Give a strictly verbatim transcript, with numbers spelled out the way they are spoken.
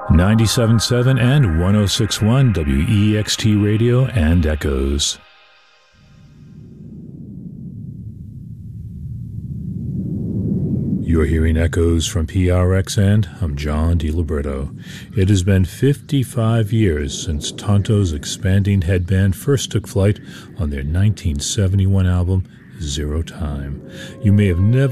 ninety-seven point seven and one oh six point one W E X T Radio and Echoes. You're hearing Echoes from P R X, and I'm John DiLiberto. It has been fifty-five years since Tonto's expanding headband first took flight on their nineteen seventy-one album, Zero Time. You may have never